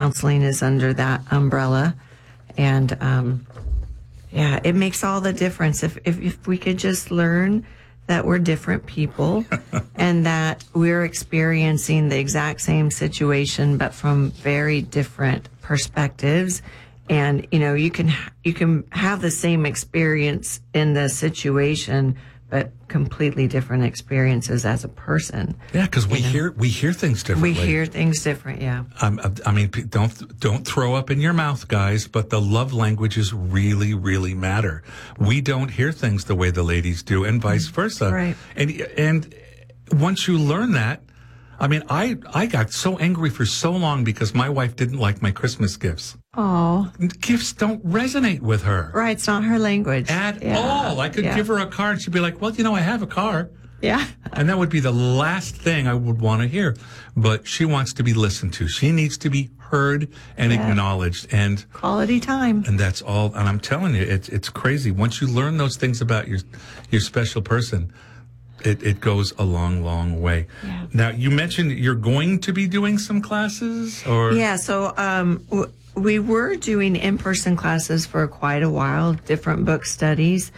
counseling is under that umbrella. And, yeah, it makes all the difference. If we could just learn that we're different people and that we're experiencing the exact same situation, but from very different perspectives. And, you can have the same experience in the situation, but completely different experiences as a person. Yeah, because we hear things differently. We hear things different, yeah. I mean, don't throw up in your mouth, guys, but the love languages really, really matter. We don't hear things the way the ladies do, and vice versa. Right. And once you learn that, I mean, I got so angry for so long because my wife didn't like my Christmas gifts. Oh. Gifts don't resonate with her. Right, it's not her language. At all. I could give her a car and she'd be like, well, I have a car. Yeah. And that would be the last thing I would want to hear. But she wants to be listened to. She needs to be heard and acknowledged. And quality time. And that's all. And I'm telling you, it's crazy. Once you learn those things about your special person, it goes a long, long way. Yeah. Now, you mentioned you're going to be doing some classes, or? Yeah, so we were doing in-person classes for quite a while, different book studies,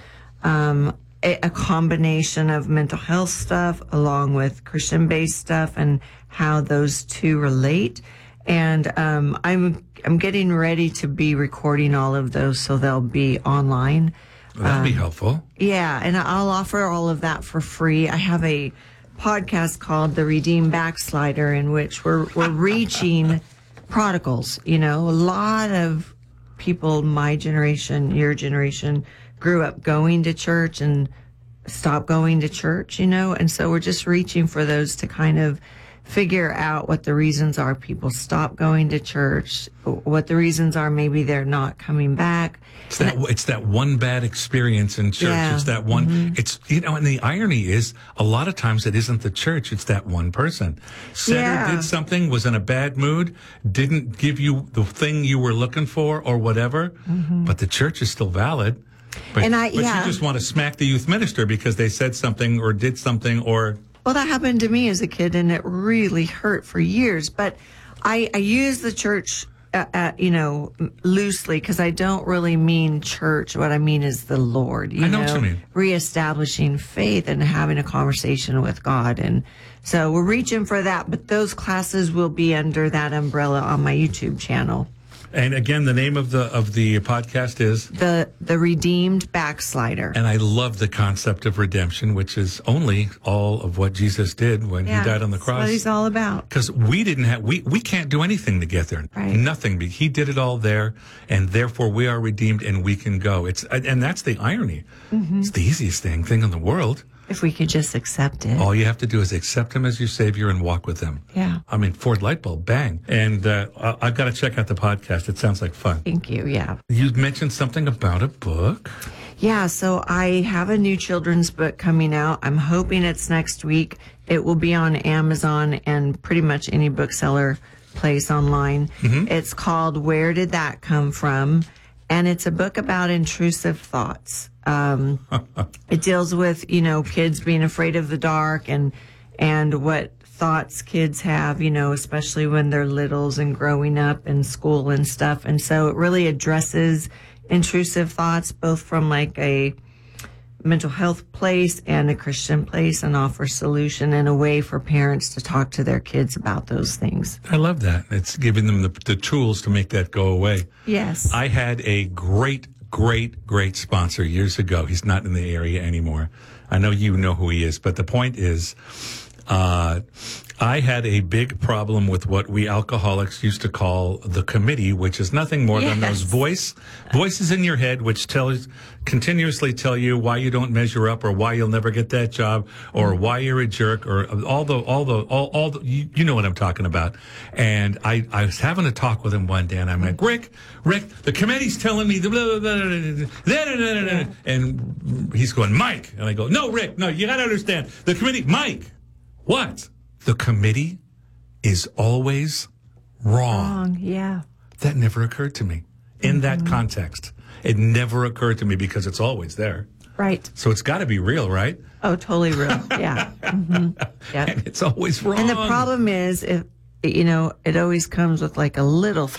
a combination of mental health stuff along with Christian-based stuff and how those two relate. And I'm getting ready to be recording all of those so they'll be online. Well, that'd be helpful. Yeah, and I'll offer all of that for free. I have a podcast called The Redeemed Backslider, in which we're reaching prodigals. A lot of people, my generation, your generation, grew up going to church and stopped going to church, and so we're just reaching for those to kind of figure out what the reasons are people stop going to church, what the reasons are maybe they're not coming back. It's that one bad experience in church. Yeah. It's that one. It's and the irony is a lot of times it isn't the church. It's that one person did something, was in a bad mood, didn't give you the thing you were looking for or whatever. But the church is still valid. But you just want to smack the youth minister because they said something or did something or. Well, that happened to me as a kid, and it really hurt for years. But I use the church, loosely, because I don't really mean church. What I mean is the Lord. I know what you mean. Reestablishing faith and having a conversation with God. And so we're reaching for that. But those classes will be under that umbrella on my YouTube channel. And again, the name of the podcast is The Redeemed Backslider. And I love the concept of redemption, which is only all of what Jesus did when he died on the cross. That's what he's all about. Because we can't do anything to get there. Right. Nothing. He did it all there, and therefore we are redeemed and we can go. And that's the irony. It's the easiest thing in the world. If we could just accept it. All you have to do is accept him as your Savior and walk with him. Yeah. I mean, Ford Lightbulb, bang. And I've got to check out the podcast. It sounds like fun. Thank you, yeah. You mentioned something about a book. Yeah, so I have a new children's book coming out. I'm hoping it's next week. It will be on Amazon and pretty much any bookseller place online. It's called Where Did That Come From? And it's a book about intrusive thoughts. It deals with, kids being afraid of the dark and what thoughts kids have, especially when they're littles and growing up in school and stuff. And so it really addresses intrusive thoughts, both from like a mental health place and a Christian place, and offers solution and a way for parents to talk to their kids about those things. I love that. It's giving them the tools to make that go away. Yes. I had a great sponsor years ago. He's not in the area anymore. I know you know who he is, but the point is, I had a big problem with what we alcoholics used to call the committee, which is nothing more than those voices in your head, which continuously tell you why you don't measure up, or why you'll never get that job, or why you're a jerk, or all the you know what I'm talking about. And I was having a talk with him one day, and I'm like, Rick, the committee's telling me and he's going, Mike, and I go, no, Rick, no, you got to understand the committee, Mike. What? The committee is always wrong. Yeah. That never occurred to me in that context. It never occurred to me because it's always there. Right. So it's got to be real, right? Oh, totally real. Yeah. Yeah. And it's always wrong. And the problem is, it always comes with like a little